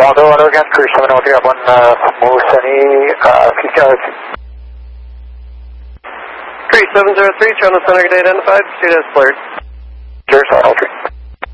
Bravo, auto again, Cruise 703, up on Moose Sunny, 50 hours. Cruise 703, channel center identified, proceed as cleared. Clear, 703.